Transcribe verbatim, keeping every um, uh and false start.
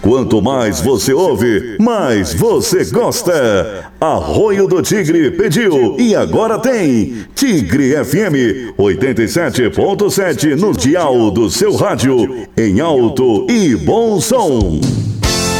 Quanto mais você ouve, mais você gosta. Arroio do Tigre pediu e agora tem Tigre F M oitenta e sete ponto sete no dial do seu rádio, em alto e bom som.